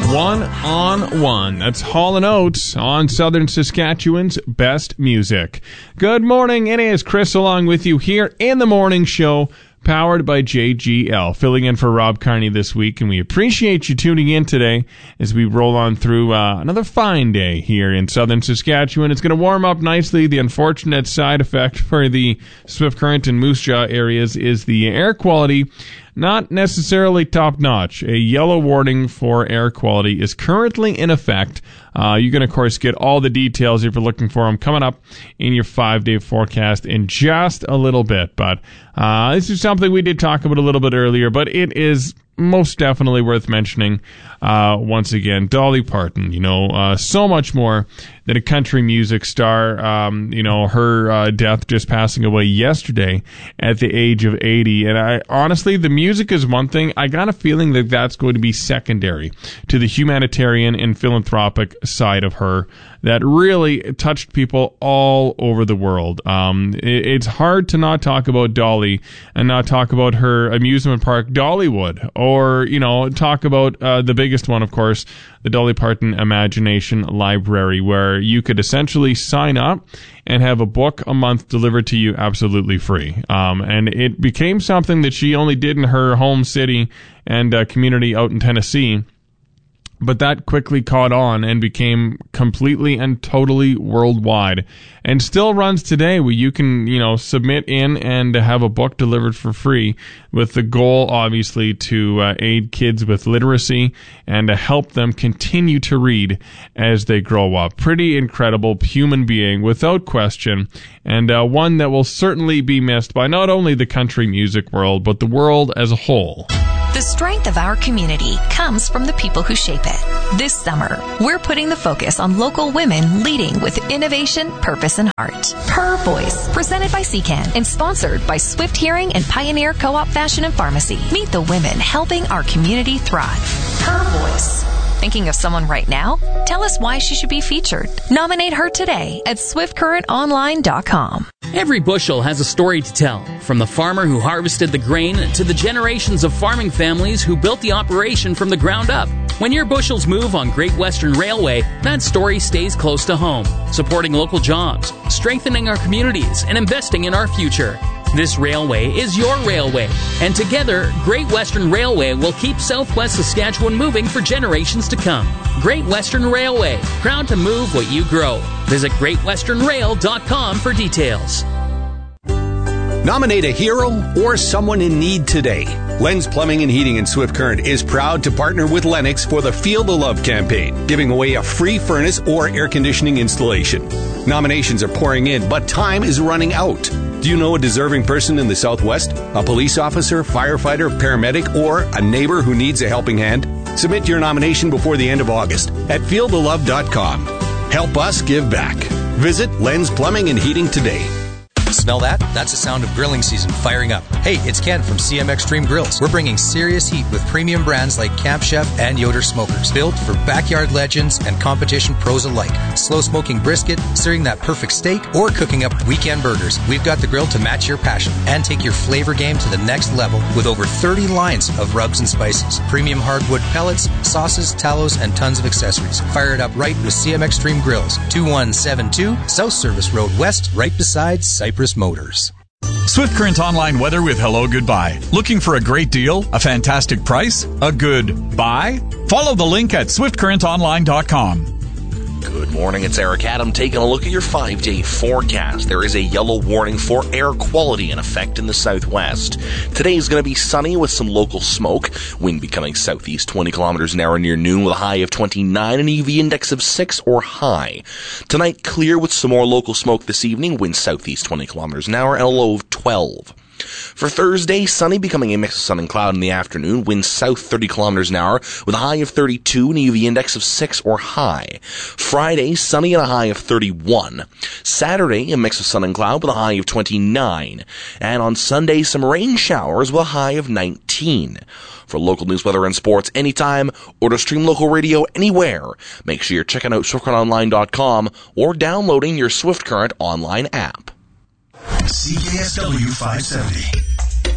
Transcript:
1-on-1. That's Hall & Oates on Southern Saskatchewan's best music. Good morning. It is Chris along with you here in the morning show, powered by JGL, filling in for Rob Carney this week, and we appreciate you tuning in today as we roll on through another fine day here in Southern Saskatchewan. It's going to warm up nicely. The unfortunate side effect for the Swift Current and Moose Jaw areas is the air quality. Not necessarily top-notch. A yellow warning for air quality is currently in effect. You can, of course, get all the details if you're looking for them coming up in your 5-day forecast in just a little bit. But this is something we did talk about a little bit earlier, but it is most definitely worth mentioning once again. Dolly Parton, so much more than a country music star. Her death just passing away yesterday at the age of 80. And honestly, the music is one thing. I got a feeling that that's going to be secondary to the humanitarian and philanthropic side of her that really touched people all over the world. It's hard to not talk about Dolly and not talk about her amusement park, Dollywood, or, talk about the biggest one, of course, the Dolly Parton Imagination Library, where you could essentially sign up and have a book a month delivered to you absolutely free. And it became something that she only did in her home city and community out in Tennessee. But that quickly caught on and became completely and totally worldwide, and still runs today, where you can, submit in and have a book delivered for free, with the goal, obviously, to aid kids with literacy and to help them continue to read as they grow up. Pretty incredible human being, without question, and one that will certainly be missed by not only the country music world, but the world as a whole. The strength of our community comes from the people who shape it. This summer, we're putting the focus on local women leading with innovation, purpose, and heart. Her Voice, presented by CCAN and sponsored by Swift Hearing and Pioneer Co-op Fashion and Pharmacy. Meet the women helping our community thrive. Her Voice. Thinking of someone right now? Tell us why she should be featured. Nominate her today at swiftcurrentonline.com. Every bushel has a story to tell, from the farmer who harvested the grain to the generations of farming families who built the operation from the ground up. When your bushels move on Great Western Railway, that story stays close to home, supporting local jobs, strengthening our communities, and investing in our future. This railway is your railway, and together, Great Western Railway will keep Southwest Saskatchewan moving for generations to come. Great Western Railway, proud to move what you grow. Visit greatwesternrail.com for details. Nominate a hero or someone in need today. Lenz Plumbing and Heating in Swift Current is proud to partner with Lennox for the Feel the Love campaign, giving away a free furnace or air conditioning installation. Nominations are pouring in, but time is running out. Do you know a deserving person in the Southwest? A police officer, firefighter, paramedic, or a neighbor who needs a helping hand? Submit your nomination before the end of August at feelthelove.com. Help us give back. Visit Lenz Plumbing and Heating today. Smell that? That's the sound of grilling season firing up. Hey, it's Ken from CM Extreme Grills. We're bringing serious heat with premium brands like Camp Chef and Yoder Smokers, built for backyard legends and competition pros alike. Slow smoking brisket, searing that perfect steak, or cooking up weekend burgers. We've got the grill to match your passion and take your flavor game to the next level with over 30 lines of rubs and spices, premium hardwood pellets, sauces, tallows, and tons of accessories. Fire it up right with CM Extreme Grills, 2172 South Service Road West, right beside Cypress Motors. Swift Current Online weather with Hello Goodbye. Looking for a great deal? A fantastic price? A good buy? Follow the link at swiftcurrentonline.com. Good morning, it's Eric Adam taking a look at your 5-day forecast. There is a yellow warning for air quality in effect in the southwest. Today is going to be sunny with some local smoke. Wind becoming southeast 20 kilometers an hour near noon with a high of 29 and UV index of 6 or high. Tonight, clear with some more local smoke this evening. Wind southeast 20 kilometers an hour and a low of 12. For Thursday, sunny, becoming a mix of sun and cloud in the afternoon. Wind south 30 kilometers an hour with a high of 32 and a UV index of 6 or high. Friday, sunny and a high of 31. Saturday, a mix of sun and cloud with a high of 29. And on Sunday, some rain showers with a high of 19. For local news, weather, and sports anytime, or to stream local radio anywhere, make sure you're checking out SwiftCurrentOnline.com or downloading your Swift Current online app. CKSW 570.